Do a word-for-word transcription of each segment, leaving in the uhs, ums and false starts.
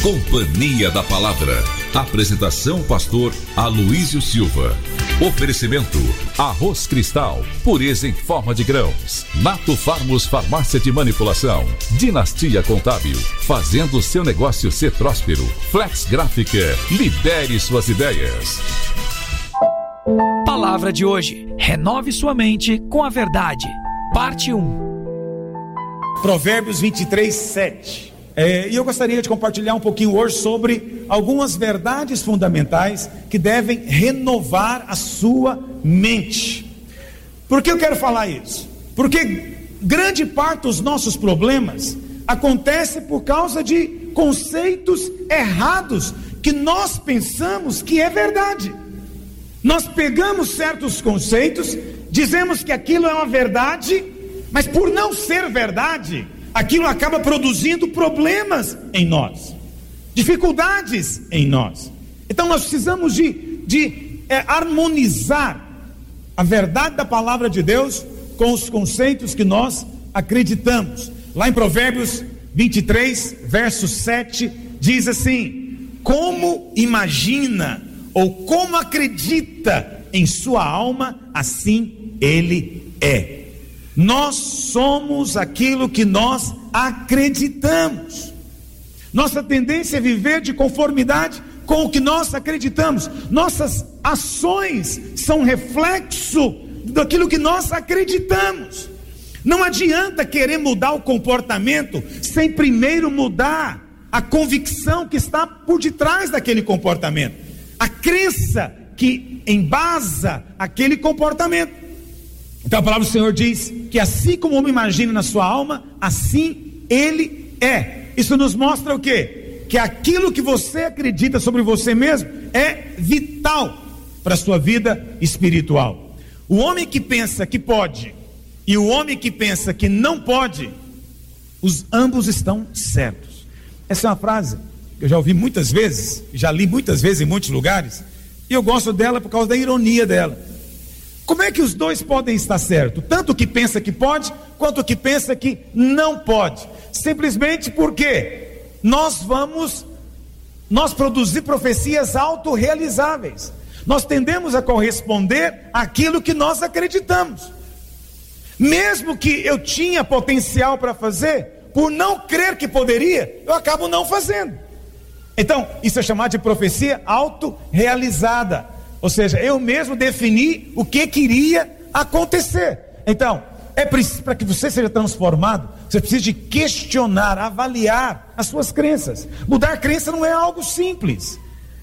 Companhia da Palavra. Apresentação pastor Aloísio Silva. Oferecimento Arroz Cristal, pureza em forma de grãos. Nato Farmos Farmácia de Manipulação. Dinastia Contábil, fazendo seu negócio ser próspero. Flex Gráfica, lidere suas ideias. Palavra de hoje: renove sua mente com a verdade. Parte um. Provérbios vinte e três, sete. É, e eu gostaria de compartilhar um pouquinho hoje sobre algumas verdades fundamentais que devem renovar a sua mente. Por que eu quero falar isso? Porque grande parte dos nossos problemas acontece por causa de conceitos errados que nós pensamos que é verdade. Nós pegamos certos conceitos, dizemos que aquilo é uma verdade, mas por não ser verdade, aquilo acaba produzindo problemas em nós, dificuldades em nós. Então nós precisamos de, de é, harmonizar a verdade da palavra de Deus com os conceitos que nós acreditamos. Lá em Provérbios vinte e três, verso sete, diz assim: como imagina ou como acredita em sua alma, assim ele é. Nós somos aquilo que nós acreditamos. Nossa tendência é viver de conformidade com o que nós acreditamos. Nossas ações são reflexo daquilo que nós acreditamos. Não adianta querer mudar o comportamento sem primeiro mudar a convicção que está por detrás daquele comportamento, a crença que embasa aquele comportamento. Então a palavra do Senhor diz que assim como o homem imagina na sua alma, assim ele é. Isso nos mostra o quê? Que aquilo que você acredita sobre você mesmo é vital para a sua vida espiritual. O homem que pensa que pode e o homem que pensa que não pode, os ambos estão certos. Essa é uma frase que eu já ouvi muitas vezes, já li muitas vezes em muitos lugares, e eu gosto dela por causa da ironia dela. Como é que os dois podem estar certos? Tanto o que pensa que pode, quanto o que pensa que não pode. Simplesmente porque nós vamos, nós produzir profecias autorrealizáveis. Nós tendemos a corresponder àquilo que nós acreditamos. Mesmo que eu tinha potencial para fazer, por não crer que poderia, eu acabo não fazendo. Então, isso é chamado de profecia autorrealizada. Ou seja, eu mesmo defini o que queria acontecer. Então, é preciso, para que você seja transformado, você precisa de questionar, avaliar as suas crenças. Mudar crença não é algo simples.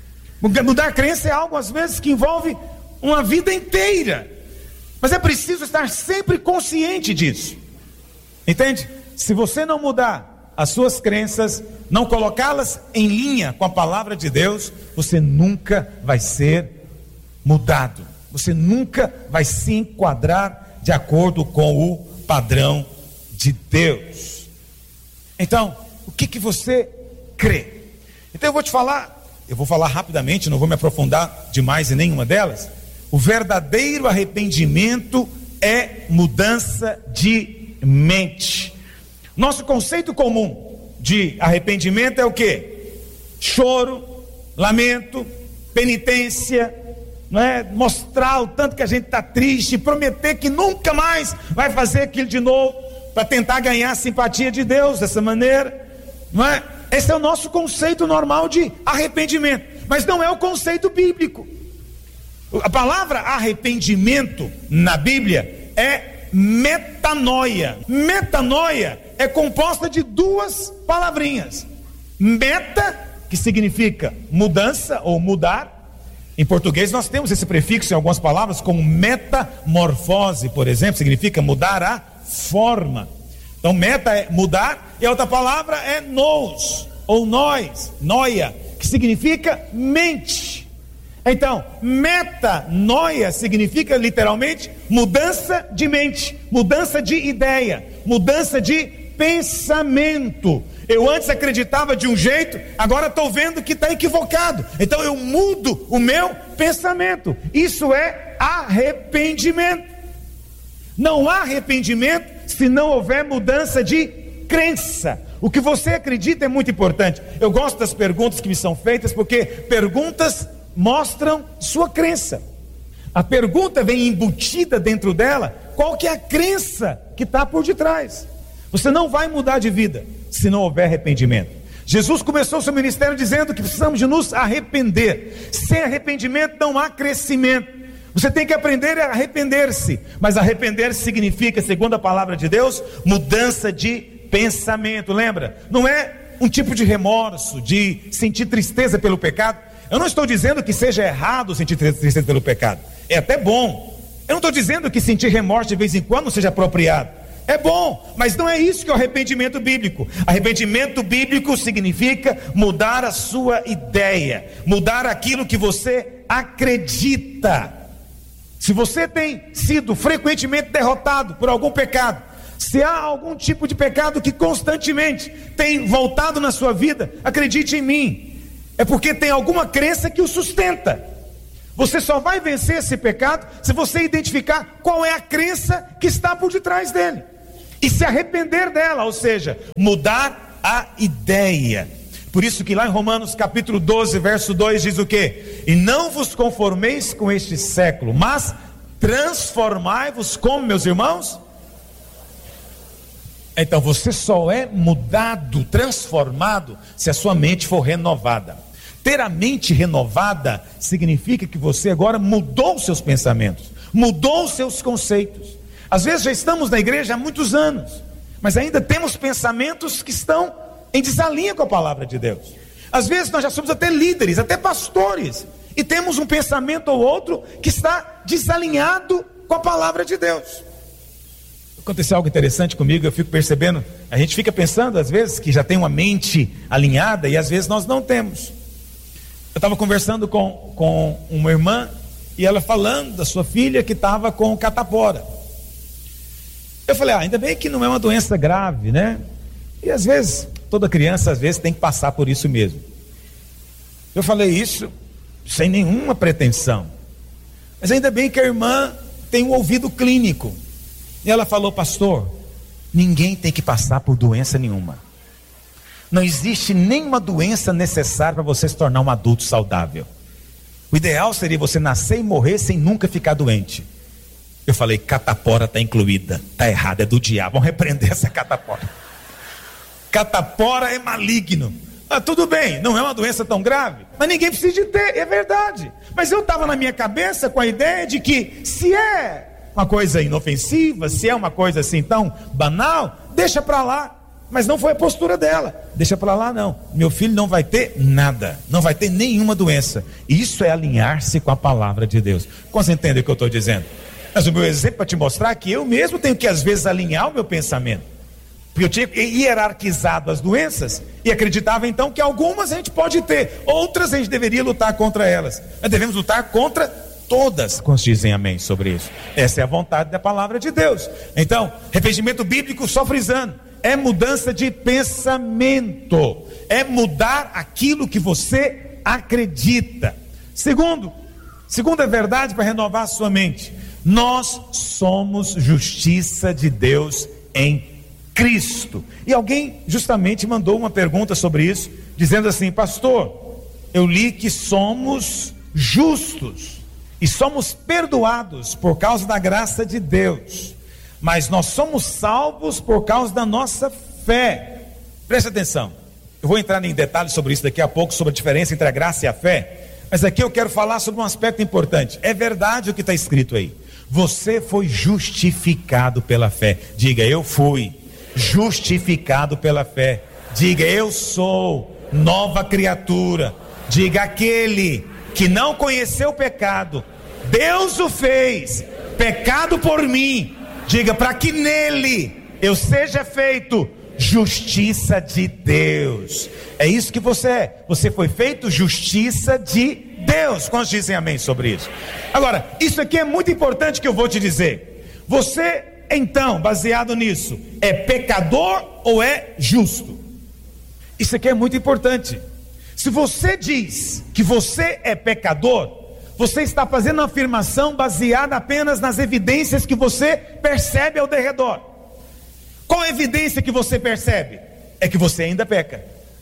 Mudar crença é algo, às vezes, que envolve uma vida inteira. Mas é preciso estar sempre consciente disso. Entende? Se você não mudar as suas crenças, não colocá-las em linha com a palavra de Deus, você nunca vai ser mudado. Você nunca vai se enquadrar de acordo com o padrão de Deus. Então, o que que você crê? Então eu vou te falar, eu vou falar rapidamente, não vou me aprofundar demais em nenhuma delas. O verdadeiro arrependimento é mudança de mente. Nosso conceito comum de arrependimento é o quê? Choro, lamento, penitência, não é? Mostrar o tanto que a gente está triste, prometer que nunca mais vai fazer aquilo de novo, para tentar ganhar a simpatia de Deus dessa maneira, não é? Esse é o nosso conceito normal de arrependimento, mas não é o conceito bíblico. A palavra arrependimento na Bíblia é metanoia. Metanoia é composta de duas palavrinhas: meta, que significa mudança ou mudar. Em português nós temos esse prefixo em algumas palavras, como metamorfose, por exemplo, significa mudar a forma. Então meta é mudar, e a outra palavra é nous, ou nós, noia, que significa mente. Então, metanoia significa literalmente mudança de mente, mudança de ideia, mudança de pensamento. Eu antes acreditava de um jeito, agora estou vendo que está equivocado. Então eu mudo o meu pensamento. Isso é arrependimento. Não há arrependimento se não houver mudança de crença. O que você acredita é muito importante. Eu gosto das perguntas que me são feitas, porque perguntas mostram sua crença. A pergunta vem embutida dentro dela, qual que é a crença que está por detrás. Você não vai mudar de vida se não houver arrependimento. Jesus começou seu ministério dizendo que precisamos de nos arrepender. Sem arrependimento não há crescimento. Você tem que aprender a arrepender-se. Mas arrepender-se significa, segundo a palavra de Deus, mudança de pensamento. Lembra? Não é um tipo de remorso, de sentir tristeza pelo pecado. Eu não estou dizendo que seja errado sentir tristeza pelo pecado. É até bom. Eu não estou dizendo que sentir remorso de vez em quando seja apropriado. É bom, mas não é isso que é o arrependimento bíblico. Arrependimento bíblico significa mudar a sua ideia, mudar aquilo que você acredita. Se você tem sido frequentemente derrotado por algum pecado, se há algum tipo de pecado que constantemente tem voltado na sua vida, acredite em mim, é porque tem alguma crença que o sustenta. Você só vai vencer esse pecado se você identificar qual é a crença que está por detrás dele e se arrepender dela, ou seja, mudar a ideia. Por isso que lá em Romanos capítulo doze, verso dois diz o quê? E não vos conformeis com este século, mas transformai-vos como, meus irmãos? Então você só é mudado, transformado, se a sua mente for renovada. Ter a mente renovada significa que você agora mudou os seus pensamentos, mudou os seus conceitos. Às vezes já estamos na igreja há muitos anos, mas ainda temos pensamentos que estão em desalinho com a palavra de Deus. Às vezes nós já somos até líderes, até pastores, e temos um pensamento ou outro que está desalinhado com a palavra de Deus. Aconteceu algo interessante comigo, eu fico percebendo, a gente fica pensando às vezes que já tem uma mente alinhada, e às vezes nós não temos. Eu estava conversando com, com uma irmã, e ela falando da sua filha que estava com catapora. Eu falei, ah, ainda bem que não é uma doença grave, né? E às vezes, toda criança às vezes tem que passar por isso mesmo. Eu falei isso sem nenhuma pretensão. Mas ainda bem que a irmã tem um ouvido clínico. E ela falou, pastor, ninguém tem que passar por doença nenhuma. Não existe nenhuma doença necessária para você se tornar um adulto saudável. O ideal seria você nascer e morrer sem nunca ficar doente. Eu falei, catapora está incluída. Está errado, é do diabo. Vamos repreender essa catapora. Catapora é maligno. Ah, tudo bem, não é uma doença tão grave, mas ninguém precisa de ter, é verdade. Mas eu estava na minha cabeça com a ideia de que se é uma coisa inofensiva, se é uma coisa assim tão banal, deixa para lá. Mas não foi a postura dela. Deixa para lá não. Meu filho não vai ter nada, não vai ter nenhuma doença. Isso é alinhar-se com a palavra de Deus. Como você entende o que eu estou dizendo? Mas o meu exemplo é para te mostrar que eu mesmo tenho que às vezes alinhar o meu pensamento. Porque eu tinha hierarquizado as doenças e acreditava então que algumas a gente pode ter, outras a gente deveria lutar contra elas. Mas devemos lutar contra todas. Quantos dizem amém sobre isso? Essa é a vontade da palavra de Deus. Então, arrependimento bíblico, só frisando, é mudança de pensamento, é mudar aquilo que você acredita. Segundo, segunda verdade para renovar a sua mente: nós somos justiça de Deus em Cristo. E alguém justamente mandou uma pergunta sobre isso, dizendo assim: pastor, eu li que somos justos e somos perdoados por causa da graça de Deus, mas nós somos salvos por causa da nossa fé. Preste atenção, eu vou entrar em detalhes sobre isso daqui a pouco, sobre a diferença entre a graça e a fé, mas aqui eu quero falar sobre um aspecto importante. É verdade o que está escrito aí, você foi justificado pela fé. Diga, eu fui justificado pela fé. Diga, eu sou nova criatura. Diga, aquele que não conheceu o pecado, Deus o fez pecado por mim. Diga, para que nele eu seja feito justiça de Deus. É isso que você é. Você foi feito justiça de Deus. Quantos dizem amém sobre isso? Agora, isso aqui é muito importante que eu vou te dizer. Você, então, baseado nisso, é pecador ou é justo? Isso aqui é muito importante. Se você diz que você é pecador, você está fazendo uma afirmação baseada apenas nas evidências que você percebe ao derredor. Qual a evidência que você percebe? é que você ainda peca.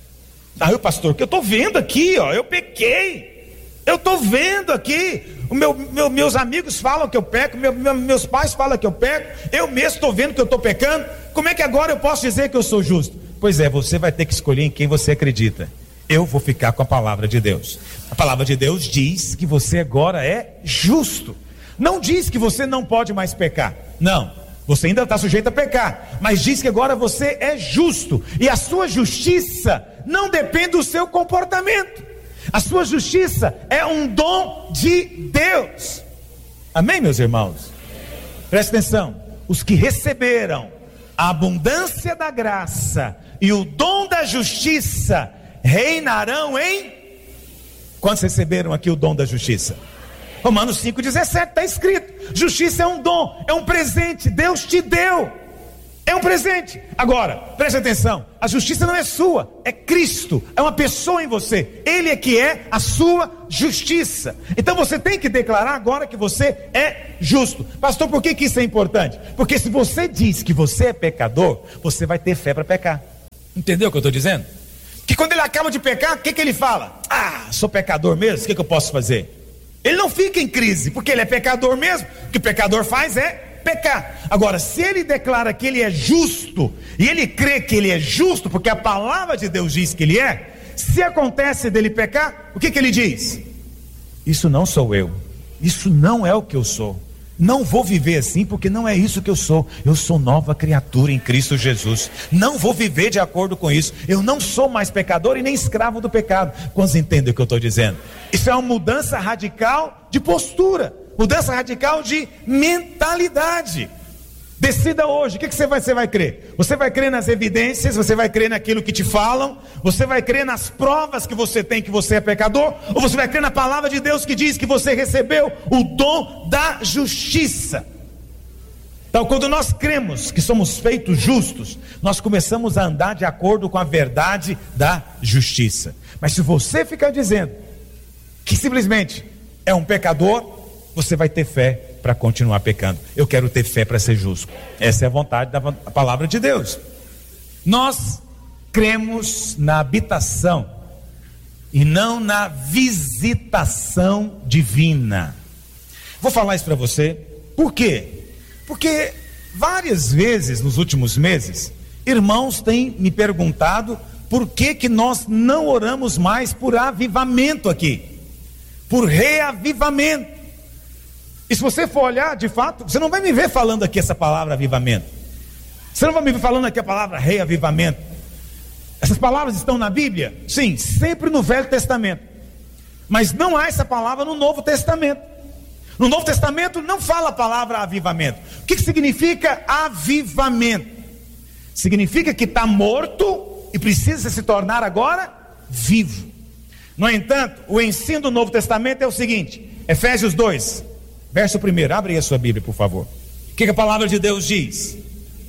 Ah, eu, pastor, que eu estou vendo aqui, ó, eu pequei. Eu estou vendo aqui. O meu, meu, meus amigos falam que eu peco, meu, meu, meus pais falam que eu peco. Eu mesmo estou vendo que eu estou pecando. Como é que agora eu posso dizer que eu sou justo? Pois é, você vai ter que escolher em quem você acredita. Eu vou ficar com a palavra de Deus. A palavra de Deus diz que você agora é justo. Não diz que você não pode mais pecar. Não, você ainda está sujeito a pecar. Mas diz que agora você é justo. E a sua justiça não depende do seu comportamento. A sua justiça é um dom de Deus. Amém, meus irmãos? Presta atenção. Os que receberam a abundância da graça e o dom da justiça reinarão em... Quantos receberam aqui o dom da justiça? Romanos cinco, dezessete está escrito: justiça é um dom, é um presente, Deus te deu, é um presente. Agora, preste atenção, a justiça não é sua, é Cristo, é uma pessoa em você, Ele é que é a sua justiça. Então você tem que declarar agora que você é justo. Pastor, por que que isso é importante? Porque se você diz que você é pecador, você vai ter fé para pecar. Entendeu o que eu estou dizendo? Que quando ele acaba de pecar, o que que ele fala? Ah, sou pecador mesmo, o que que eu posso fazer? Ele não fica em crise, porque ele é pecador mesmo. O que o pecador faz é pecar. Agora, se ele declara que ele é justo, e ele crê que ele é justo, porque a palavra de Deus diz que ele é, se acontece dele pecar, o que que ele diz? Isso não sou eu, isso não é o que eu sou. Não vou viver assim, porque não é isso que eu sou. Eu sou nova criatura em Cristo Jesus. Não vou viver de acordo com isso. Eu não sou mais pecador e nem escravo do pecado. Quantos entendem o que eu estou dizendo? Isso é uma mudança radical de postura, mudança radical de mentalidade. Decida hoje, o que, que você, vai, você vai crer? Você vai crer nas evidências, você vai crer naquilo que te falam, você vai crer nas provas que você tem que você é pecador, ou você vai crer na palavra de Deus que diz que você recebeu o dom da justiça? Então, quando nós cremos que somos feitos justos, nós começamos a andar de acordo com a verdade da justiça. Mas se você ficar dizendo que simplesmente é um pecador, você vai ter fé para continuar pecando. Eu quero ter fé para ser justo. Essa é a vontade da palavra de Deus. Nós cremos na habitação e não na visitação divina. Vou falar isso para você. Por quê? Porque várias vezes nos últimos meses, irmãos têm me perguntado por que que nós não oramos mais por avivamento aqui, por reavivamento. E se você for olhar, de fato, você não vai me ver falando aqui essa palavra avivamento. Você não vai me ver falando aqui a palavra reavivamento. Essas palavras estão na Bíblia? Sim, sempre no Velho Testamento. Mas não há essa palavra no Novo Testamento. No Novo Testamento não fala a palavra avivamento. O que, que significa avivamento? Significa que está morto e precisa se tornar agora vivo. No entanto, o ensino do Novo Testamento é o seguinte: Efésios dois, verso primeiro, abre aí a sua Bíblia, por favor. O que, que a palavra de Deus diz?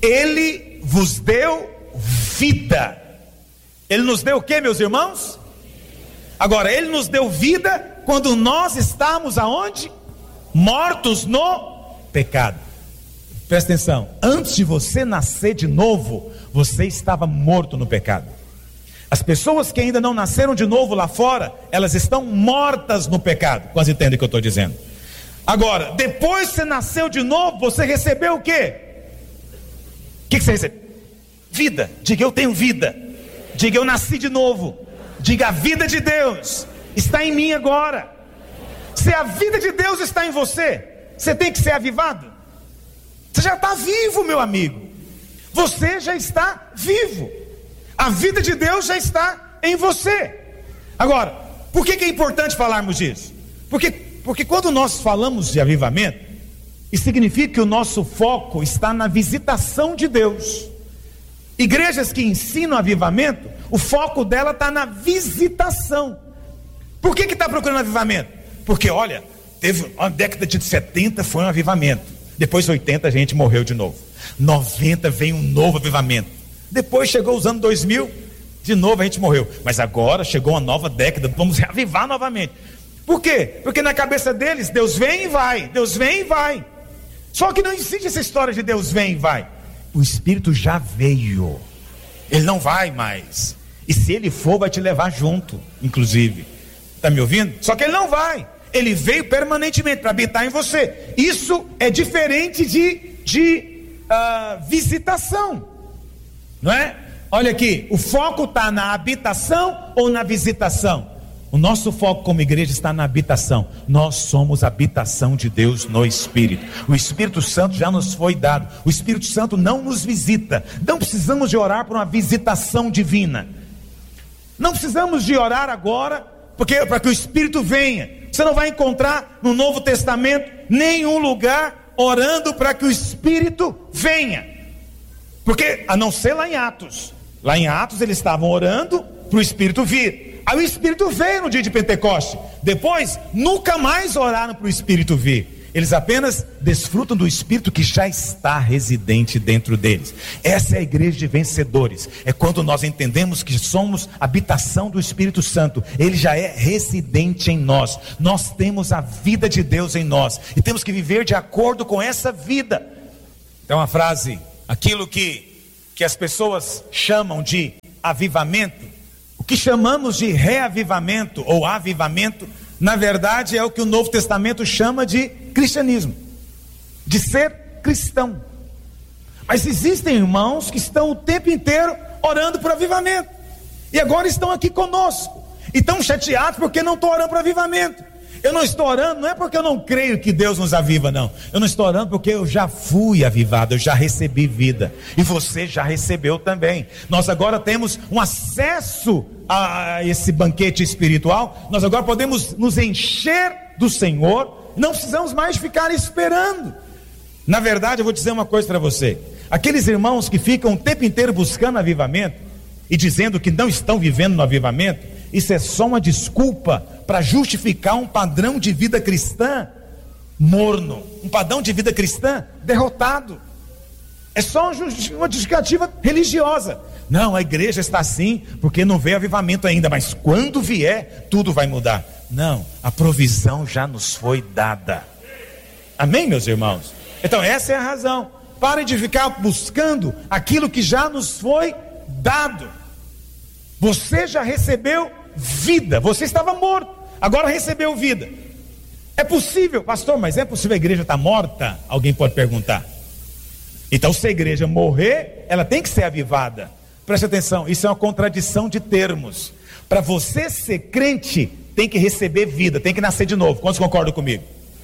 Ele vos deu vida. Ele nos deu o que, meus irmãos? Agora, Ele nos deu vida quando nós estamos aonde? Mortos no pecado. Presta atenção, antes de você nascer de novo, você estava morto no pecado. As pessoas que ainda não nasceram de novo lá fora, elas estão mortas no pecado. Quase entendem o que eu estou dizendo. Agora, depois que você nasceu de novo, você recebeu o quê? O que, que você recebeu? Vida. Diga, eu tenho vida. Diga, eu nasci de novo. Diga, a vida de Deus está em mim agora. Se a vida de Deus está em você, você tem que ser avivado. Você já está vivo, meu amigo. Você já está vivo. A vida de Deus já está em você. Agora, por que, que é importante falarmos disso? Porque, porque quando nós falamos de avivamento, isso significa que o nosso foco está na visitação de Deus. Igrejas que ensinam avivamento, o foco dela está na visitação. Por que que está procurando avivamento? Porque olha, teve uma década de setenta, foi um avivamento. Depois oitenta a gente morreu de novo. noventa veio um novo avivamento. Depois chegou os anos dois mil, de novo a gente morreu. Mas agora chegou uma nova década, vamos reavivar novamente. Por quê? Porque na cabeça deles, Deus vem e vai, Deus vem e vai. Só que não existe essa história de Deus vem e vai. O Espírito já veio. Ele não vai mais. E se ele for, vai te levar junto, inclusive. Está me ouvindo? Só que ele não vai. Ele veio permanentemente para habitar em você. Isso é diferente de, de uh, visitação, não é? Olha aqui, o foco está na habitação ou na visitação? O nosso foco como igreja está na habitação. Nós somos a habitação de Deus no Espírito. O Espírito Santo já nos foi dado. O Espírito Santo não nos visita. Não precisamos de orar por uma visitação divina. Não precisamos de orar agora porque para que o Espírito venha. Você não vai encontrar no Novo Testamento nenhum lugar orando para que o Espírito venha. Porque, a não ser lá em Atos. Lá em Atos eles estavam orando para o Espírito vir. Aí o Espírito veio no dia de Pentecoste. Depois, nunca mais oraram para o Espírito vir. Eles apenas desfrutam do Espírito que já está residente dentro deles. Essa é a igreja de vencedores. É quando nós entendemos que somos habitação do Espírito Santo. Ele já é residente em nós. Nós temos a vida de Deus em nós. E temos que viver de acordo com essa vida. Tem uma frase, aquilo que, que as pessoas chamam de avivamento. O que chamamos de reavivamento ou avivamento, na verdade é o que o Novo Testamento chama de cristianismo, de ser cristão. Mas existem irmãos que estão o tempo inteiro orando por avivamento, e agora estão aqui conosco, e estão chateados porque não estão orando por avivamento. Eu não estou orando, não é porque eu não creio que Deus nos aviva, não. Eu não estou orando porque eu já fui avivado, eu já recebi vida, e você já recebeu também. Nós agora temos um acesso a esse banquete espiritual. Nós agora podemos nos encher do Senhor, não precisamos mais ficar esperando. Na verdade, eu vou dizer uma coisa para você: aqueles irmãos que ficam o tempo inteiro buscando avivamento e dizendo que não estão vivendo no avivamento, isso é só uma desculpa para justificar um padrão de vida cristã morno, um padrão de vida cristã derrotado. É só uma justificativa religiosa. Não, a igreja está assim porque não veio avivamento ainda, mas quando vier, tudo vai mudar. Não, a provisão já nos foi dada. Amém, meus irmãos? Então essa é a razão. Pare de ficar buscando aquilo que já nos foi dado. Você já recebeu vida. Você estava morto, agora recebeu vida. É possível, pastor, mas é possível a igreja estar morta? Alguém pode perguntar. Então, se a igreja morrer, ela tem que ser avivada. Preste atenção, isso é uma contradição de termos. Para você ser crente, tem que receber vida, tem que nascer de novo. Quantos concordam comigo?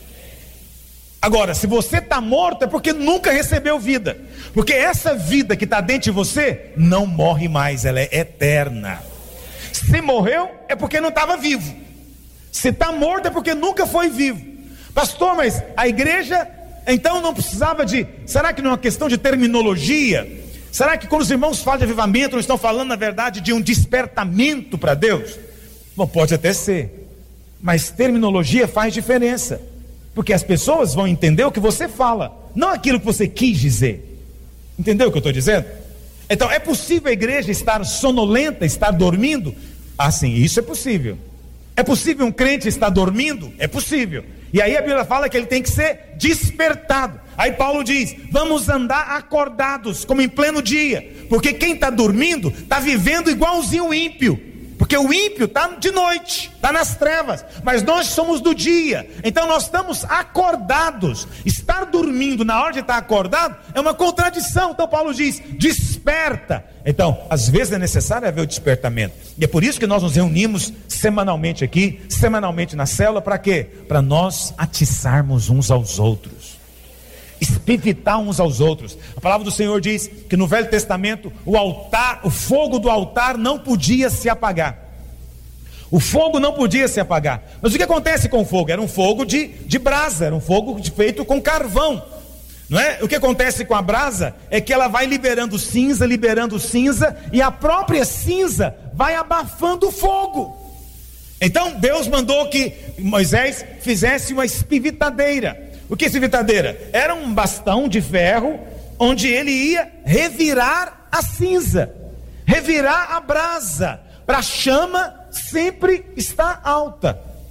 Agora, se você está morto, é porque nunca recebeu vida. Porque essa vida que está dentro de você não morre mais, ela é eterna. Se morreu, é porque não estava vivo. Se está morto, é porque nunca foi vivo. Pastor, mas a igreja então não precisava de... Será que não é uma questão de terminologia? Será que quando os irmãos falam de avivamento, não estão falando na verdade de um despertamento para Deus? Bom, pode até ser, mas terminologia faz diferença, porque as pessoas vão entender o que você fala, não aquilo que você quis dizer. Entendeu o que eu estou dizendo? Então, é possível a igreja estar sonolenta, estar dormindo? Ah, sim, isso é possível. É possível um crente estar dormindo? É possível. E aí a Bíblia fala que ele tem que ser despertado. Aí Paulo diz, vamos andar acordados, como em pleno dia. Porque quem está dormindo, está vivendo igualzinho o ímpio. Porque o ímpio está de noite, está nas trevas, mas nós somos do dia. Então nós estamos acordados. Estar dormindo na hora de estar acordado é uma contradição. Então Paulo diz, desperta. Então, às vezes é necessário haver o despertamento. E é por isso que nós nos reunimos semanalmente aqui, semanalmente na célula, para quê? Para nós atiçarmos uns aos outros, espivitar uns aos outros. A palavra do Senhor diz que no Velho Testamento o altar, o fogo do altar não podia se apagar. O fogo não podia se apagar. Mas o que acontece com o fogo? Era um fogo de, de brasa, era um fogo feito com carvão, não é? O que acontece com a brasa é que ela vai liberando cinza, liberando cinza, e a própria cinza vai abafando o fogo. Então Deus mandou que Moisés fizesse uma espivitadeira. O que é espivitadeira? Era um bastão de ferro onde ele ia revirar a cinza, revirar a brasa, para a chama sempre estar alta.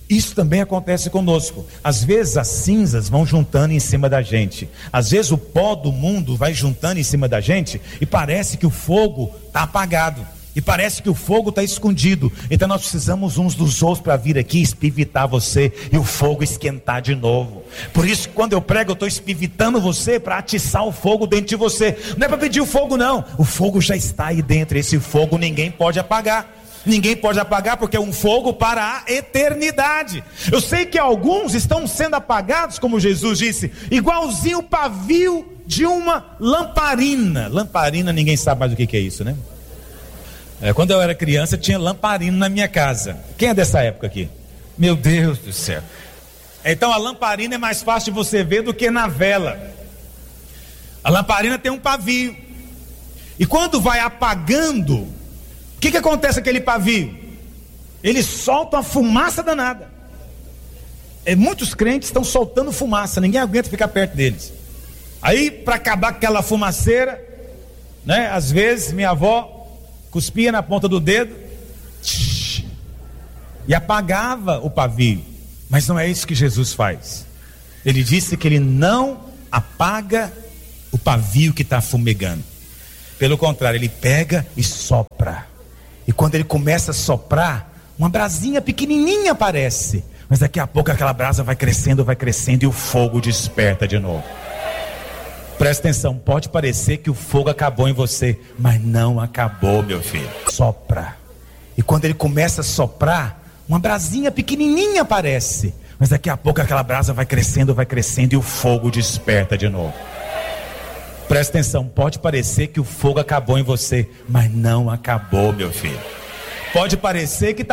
Isso também acontece conosco. Às vezes as cinzas vão juntando em cima da gente. Às vezes o pó do mundo vai juntando em cima da gente e parece que o fogo está apagado. E parece que o fogo está escondido. Então nós precisamos uns dos outros para vir aqui espivitar você e o fogo esquentar de novo. Por isso que quando eu prego eu estou espivitando você para atiçar o fogo dentro de você. Não é para pedir o fogo não. O fogo já está aí dentro. Esse fogo ninguém pode apagar. Ninguém pode apagar porque é um fogo para a eternidade. Eu sei que alguns estão sendo apagados, como Jesus disse, igualzinho o pavio de uma lamparina. Lamparina, ninguém sabe mais o que é isso, né? É, quando eu era criança tinha lamparina na minha casa. Quem é dessa época aqui? Meu Deus do céu. Então a lamparina é mais fácil de você ver do que na vela. A lamparina tem um pavio. E quando vai apagando, o que que acontece com aquele pavio? Ele solta uma fumaça danada. É, muitos crentes estão soltando fumaça, ninguém aguenta ficar perto deles. Aí, para acabar com aquela fumaceira, né, às vezes minha avó cuspia na ponta do dedo tsh, e apagava o pavio. Mas não é isso que Jesus faz. Ele disse que ele não apaga o pavio que está fumegando. Pelo contrário, ele pega e sopra. E quando ele começa a soprar, uma brasinha pequenininha aparece. Mas daqui a pouco aquela brasa vai crescendo, vai crescendo e o fogo desperta de novo. Presta atenção, pode parecer que o fogo acabou em você, mas não acabou, meu filho. Sopra. E quando ele começa a soprar, uma brasinha pequenininha aparece. Mas daqui a pouco aquela brasa vai crescendo, vai crescendo e o fogo desperta de novo. Presta atenção, pode parecer que o fogo acabou em você, mas não acabou, meu filho. Pode parecer que está